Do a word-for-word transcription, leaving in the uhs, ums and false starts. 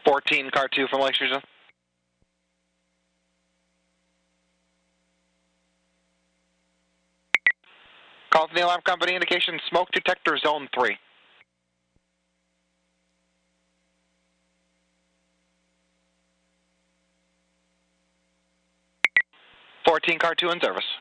fourteen, car two from Lake Susan. Call from the alarm company, indication smoke detector zone three. fourteen, car two in service.